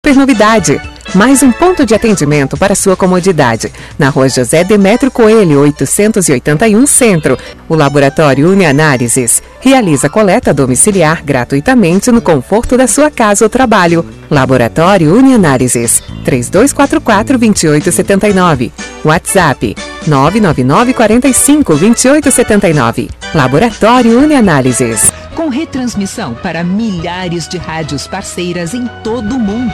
super novidade. Mais um ponto de atendimento para sua comodidade. Na Rua José Demétrio Coelho, 881 Centro. O Laboratório UniAnálises realiza coleta domiciliar gratuitamente no conforto da sua casa ou trabalho. Laboratório UniAnálises, 3244-2879. WhatsApp, 999-45-2879. Laboratório UniAnálises. Com retransmissão para milhares de rádios parceiras em todo o mundo.